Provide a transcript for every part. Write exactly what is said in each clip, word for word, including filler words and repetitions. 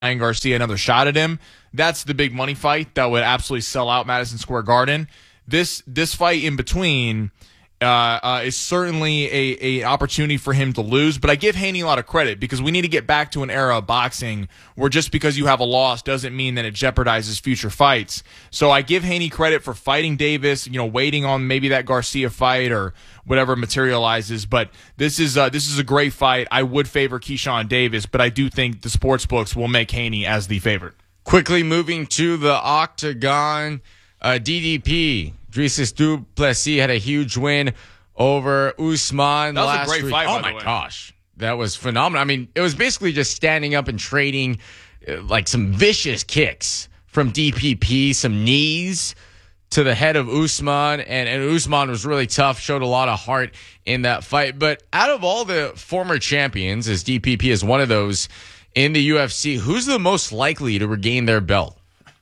Ryan Garcia another shot at him. That's the big money fight that would absolutely sell out Madison Square Garden. This this fight in between uh, uh, is certainly a, a opportunity for him to lose, but I give Haney a lot of credit because we need to get back to an era of boxing where just because you have a loss doesn't mean that it jeopardizes future fights. So I give Haney credit for fighting Davis, you know, waiting on maybe that Garcia fight or whatever materializes. But this is uh, this is a great fight. I would favor Keyshawn Davis, but I do think the sports books will make Haney as the favorite. Quickly moving to the octagon, uh, D D P. Dricus du Plessis had a huge win over Usman that was last a great week. fight, oh, by my the way. gosh. That was phenomenal. I mean, it was basically just standing up and trading uh, like some vicious kicks from D P P, some knees to the head of Usman. And, and Usman was really tough, showed a lot of heart in that fight. But out of all the former champions, as D P P is one of those in the U F C, who's the most likely to regain their belt?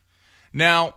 Now,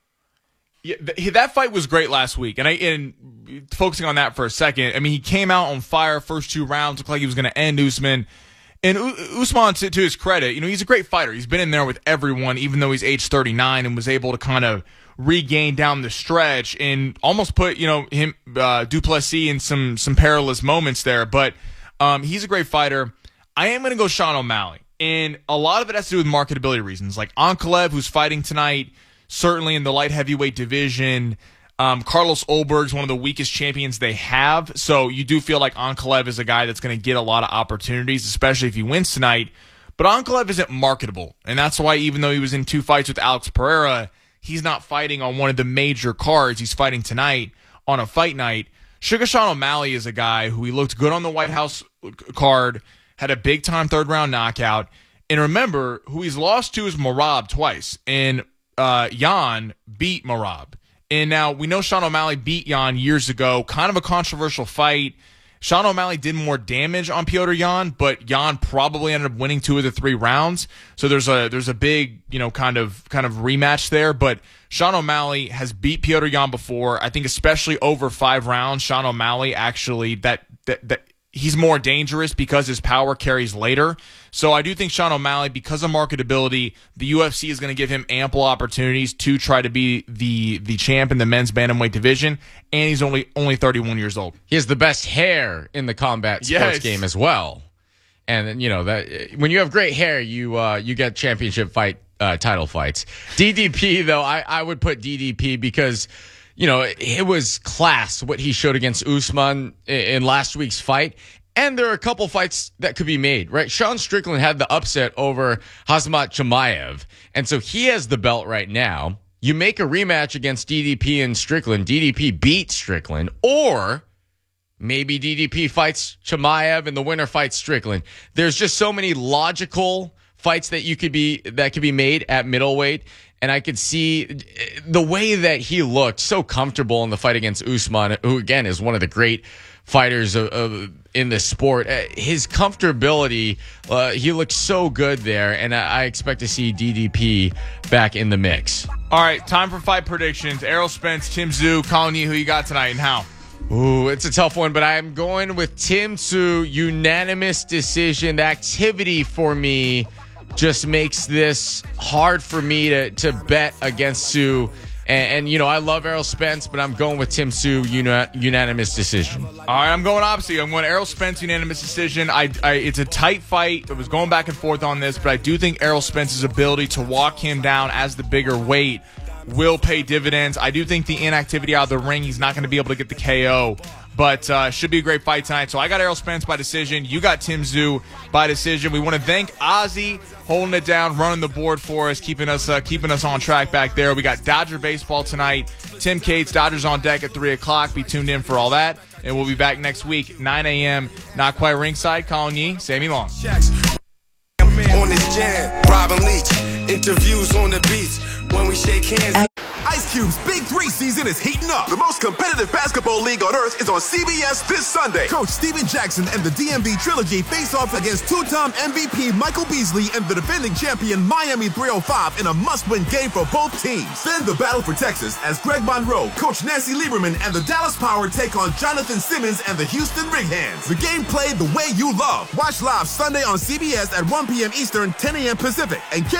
yeah, th- that fight was great last week, and I and focusing on that for a second. I mean, he came out on fire first two rounds, looked like he was going to end Usman. And U- Usman, to, to his credit, you know, he's a great fighter. He's been in there with everyone, even though he's age thirty-nine, and was able to kind of regain down the stretch and almost put, you know, him uh, du Plessis in some some perilous moments there. But um, he's a great fighter. I am going to go Sean O'Malley, and a lot of it has to do with marketability reasons. Like Ankalaev, who's fighting tonight, certainly in the light heavyweight division. Um, Carlos Olberg's one of the weakest champions they have. So you do feel like Ankalaev is a guy that's going to get a lot of opportunities, especially if he wins tonight. But Ankalaev isn't marketable. And that's why even though he was in two fights with Alex Pereira, he's not fighting on one of the major cards. He's fighting tonight on a fight night. Sugar Sean O'Malley is a guy who he looked good on the White House card, had a big-time third-round knockout. And remember, who he's lost to is Merab twice. And Uh, Jan beat Merab. And now we know Sean O'Malley beat Jan years ago. Kind of a controversial fight. Sean O'Malley did more damage on Petr Yan, but Jan probably ended up winning two of the three rounds. So there's a there's a big, you know, kind of kind of rematch there. But Sean O'Malley has beat Petr Yan before. I think especially over five rounds, Sean O'Malley actually that that that he's more dangerous because his power carries later. So I do think Sean O'Malley, because of marketability, the U F C is going to give him ample opportunities to try to be the the champ in the men's bantamweight division, and he's only only thirty-one years old. He has the best hair in the combat sports Yes. game as well. And you know that when you have great hair, you uh, you get championship fight uh, title fights. D D P though, I, I would put D D P because you know it was class what he showed against Usman in last week's fight. And there are a couple fights that could be made, right? Sean Strickland had the upset over Khamzat Chimaev, and so he has the belt right now. You make a rematch against D D P and Strickland. D D P beats Strickland, or maybe D D P fights Chimaev and the winner fights Strickland. There's just so many logical fights that you could be that could be made at middleweight, and I could see the way that he looked so comfortable in the fight against Usman, who again is one of the great fighters of, of in the sport. His comfortability, uh, he looks so good there, and I, I expect to see D D P back in the mix. All right, time for fight predictions. Errol Spence, Tim Tszyu, Colin Yee, who you got tonight and how? Ooh, it's a tough one, but I'm going with Tim Tszyu, unanimous decision. The activity for me just makes this hard for me to, to bet against Tszyu. And, and, you know, I love Errol Spence, but I'm going with Tim Tszyu, uni- unanimous decision. All right, I'm going opposite. I'm going Errol Spence, unanimous decision. I, I, it's a tight fight. I was going back and forth on this, but I do think Errol Spence's ability to walk him down as the bigger weight will pay dividends. I do think the inactivity out of the ring, he's not going to be able to get the K O, but uh, should be a great fight tonight. So I got Errol Spence by decision. You got Tim Tszyu by decision. We want to thank Ozzy holding it down, running the board for us, keeping us uh, keeping us on track back there. We got Dodger baseball tonight. Tim Cates, Dodgers on deck at three o'clock. Be tuned in for all that. And we'll be back next week, nine a.m. Not quite ringside. Colin Yee, Sammy Long. On this jam, Robin Leach, interviews on the beats when we shake hands. Ice Cube's Big Three season is heating up. The most competitive basketball league on earth is on C B S this Sunday. Coach Steven Jackson and the D M V Trilogy face off against two-time M V P Michael Beasley and the defending champion Miami three oh five in a must-win game for both teams. Then the battle for Texas as Greg Monroe, Coach Nancy Lieberman, and the Dallas Power take on Jonathan Simmons and the Houston Rig Hands. The game played the way you love. Watch live Sunday on C B S at one p.m. Eastern, ten a.m. Pacific, and catch